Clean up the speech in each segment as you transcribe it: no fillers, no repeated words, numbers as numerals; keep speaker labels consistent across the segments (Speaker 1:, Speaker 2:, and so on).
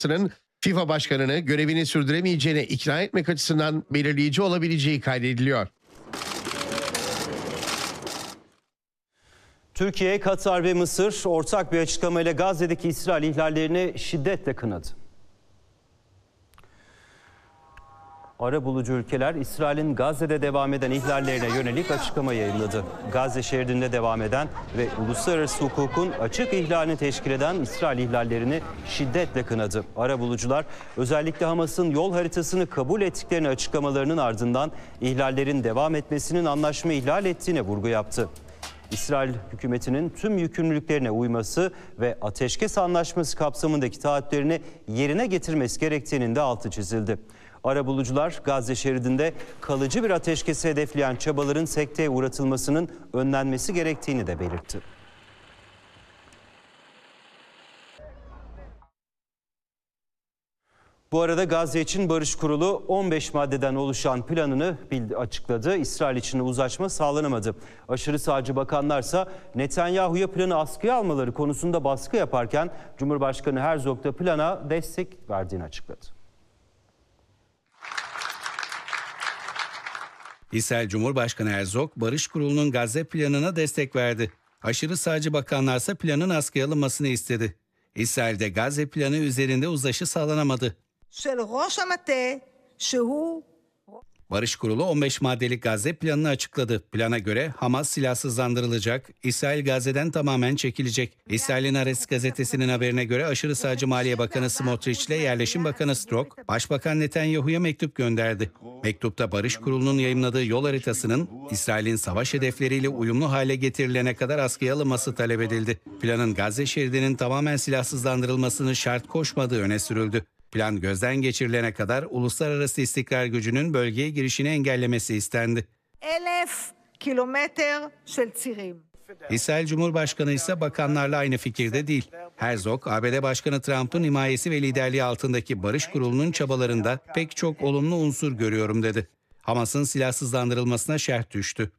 Speaker 1: FIFA başkanını görevini sürdüremeyeceğine ikna etmek açısından belirleyici olabileceği kaydediliyor.
Speaker 2: Türkiye, Katar ve Mısır ortak bir açıklamayla Gazze'deki İsrail ihlallerini şiddetle kınadı. Arabulucu ülkeler İsrail'in Gazze'de devam eden ihlallerine yönelik açıklama yayınladı. Gazze şeridinde devam eden ve uluslararası hukukun açık ihlalini teşkil eden İsrail ihlallerini şiddetle kınadı. Arabulucular özellikle Hamas'ın yol haritasını kabul ettiklerini açıklamalarının ardından ihlallerin devam etmesinin anlaşma ihlal ettiğine vurgu yaptı. İsrail hükümetinin tüm yükümlülüklerine uyması ve ateşkes anlaşması kapsamındaki taahhütlerini yerine getirmesi gerektiğinin de altı çizildi. Arabulucular Gazze şeridinde kalıcı bir ateşkesi hedefleyen çabaların sekteye uğratılmasının önlenmesi gerektiğini de belirtti. Bu arada Gazze için Barış Kurulu 15 maddeden oluşan planını açıkladı. İsrail için uzlaşma sağlanamadı. Aşırı sağcı bakanlarsa Netanyahu'ya planı askıya almaları konusunda baskı yaparken Cumhurbaşkanı Herzog da plana destek verdiğini açıkladı.
Speaker 3: İsrail Cumhurbaşkanı Herzog, Barış Kurulu'nun Gazze planına destek verdi. Aşırı sağcı bakanlarsa planın askıya alınmasını istedi. İsrail'de Gazze planı üzerinde uzlaşı sağlanamadı. Barış Kurulu 15 maddelik Gazze planını açıkladı. Plana göre Hamas silahsızlandırılacak, İsrail Gazze'den tamamen çekilecek. İsrail'in Haaretz gazetesinin haberine göre aşırı sağcı Maliye Bakanı Smotrich ile Yerleşim Bakanı Strock, Başbakan Netanyahu'ya mektup gönderdi. Mektupta Barış Kurulu'nun yayımladığı yol haritasının İsrail'in savaş hedefleriyle uyumlu hale getirilene kadar askıya alınması talep edildi. Planın Gazze şeridinin tamamen silahsızlandırılmasını şart koşmadığı öne sürüldü. Plan gözden geçirilene kadar uluslararası istikrar gücünün bölgeye girişini engellemesi istendi.
Speaker 4: 1,000 kilometre של צירים.
Speaker 3: İsrail Cumhurbaşkanı ise bakanlarla aynı fikirde değil. Herzog, ABD Başkanı Trump'ın himayesi ve liderliği altındaki Barış Kurulu'nun çabalarında pek çok olumlu unsur görüyorum dedi. Hamas'ın silahsızlandırılmasına şerh düştü.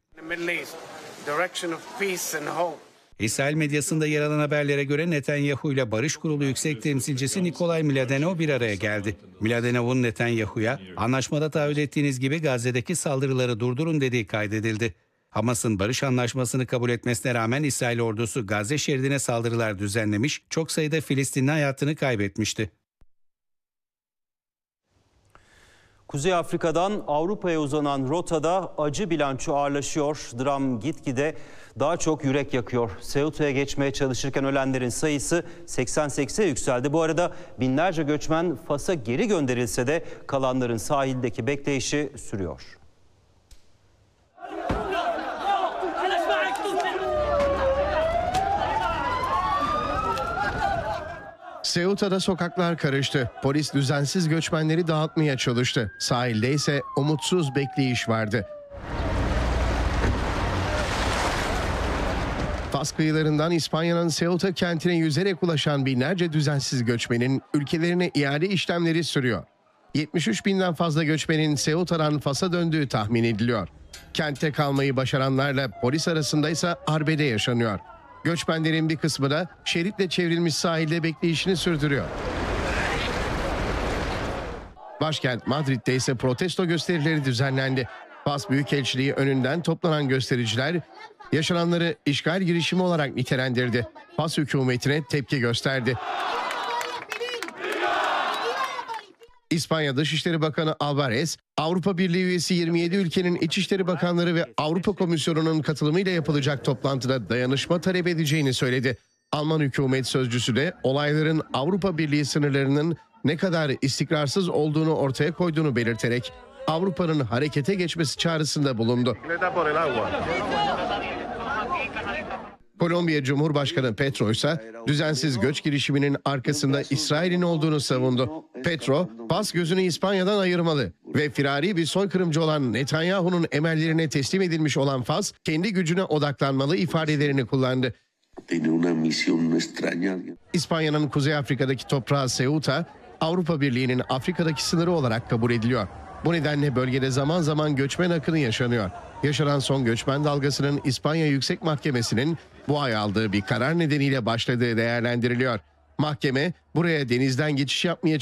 Speaker 3: İsrail medyasında yer alan haberlere göre Netanyahu ile Barış Kurulu Yüksek Temsilcisi Nikolay Mladenov bir araya geldi. Mladenov'un Netanyahu'ya anlaşmada taahhüt ettiğiniz gibi Gazze'deki saldırıları durdurun dediği kaydedildi. Hamas'ın barış anlaşmasını kabul etmesine rağmen İsrail ordusu Gazze şeridine saldırılar düzenlemiş, çok sayıda Filistinli hayatını kaybetmişti.
Speaker 2: Kuzey Afrika'dan Avrupa'ya uzanan rotada acı bilanço ağırlaşıyor. Dram gitgide daha çok yürek yakıyor. Ceuta'ya geçmeye çalışırken ölenlerin sayısı 88'e yükseldi. Bu arada binlerce göçmen Fas'a geri gönderilse de kalanların sahildeki bekleyişi sürüyor.
Speaker 1: Ceuta'da sokaklar karıştı. Polis düzensiz göçmenleri dağıtmaya çalıştı. Sahilde ise umutsuz bekleyiş vardı. Fas kıyılarından İspanya'nın Ceuta kentine yüzerek ulaşan binlerce düzensiz göçmenin ülkelerine iade işlemleri sürüyor. 73 binden fazla göçmenin Ceuta'dan Fas'a döndüğü tahmin ediliyor. Kentte kalmayı başaranlarla polis arasında ise arbede yaşanıyor. Göçmenlerin bir kısmı da şeritle çevrilmiş sahilde bekleyişini sürdürüyor. Başkent Madrid'de ise protesto gösterileri düzenlendi. Fas Büyükelçiliği önünden toplanan göstericiler yaşananları işgal girişimi olarak nitelendirdi. Fas hükümetine tepki gösterdi. İspanya Dışişleri Bakanı Alvarez, Avrupa Birliği üyesi 27 ülkenin İçişleri Bakanları ve Avrupa Komisyonu'nun katılımıyla yapılacak toplantıda dayanışma talep edeceğini söyledi. Alman hükümet sözcüsü de olayların Avrupa Birliği sınırlarının ne kadar istikrarsız olduğunu ortaya koyduğunu belirterek Avrupa'nın harekete geçmesi çağrısında bulundu. Kolombiya Cumhurbaşkanı Petro ise düzensiz göç girişiminin arkasında İsrail'in olduğunu savundu. Petro, Fas gözünü İspanya'dan ayırmalı ve firari bir soykırımcı olan Netanyahu'nun emellerine teslim edilmiş olan Fas, kendi gücüne odaklanmalı ifadelerini kullandı. İspanya'nın Kuzey Afrika'daki toprağı Ceuta, Avrupa Birliği'nin Afrika'daki sınırı olarak kabul ediliyor. Bu nedenle bölgede zaman zaman göçmen akını yaşanıyor. Yaşanan son göçmen dalgasının İspanya Yüksek Mahkemesi'nin bu ay aldığı bir karar nedeniyle başladığı değerlendiriliyor. Mahkeme buraya denizden geçiş yapmaya